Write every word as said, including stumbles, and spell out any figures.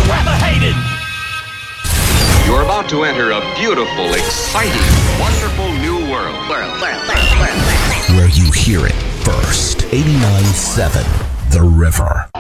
rather hated. You're about to enter a beautiful, exciting, wonderful new world. World, world, world, world. Where you hear it first. eighty-nine point seven The River.